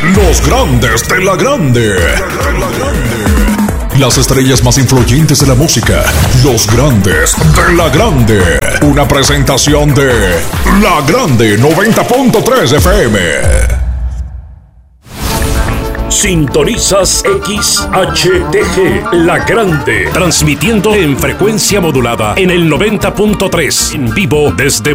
Los grandes de la grande. Las estrellas más influyentes de la música. Los grandes de la grande. Una presentación de La Grande 90.3 FM. Sintonizas XHTG, La Grande, transmitiendo en frecuencia modulada en el 90.3, en vivo desde